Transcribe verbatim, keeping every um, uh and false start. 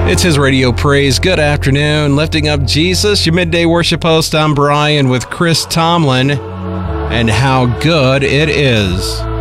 It's His Radio Praise. Good afternoon. Lifting up Jesus, your midday worship host. I'm Brian with Chris Tomlin, and how good it is.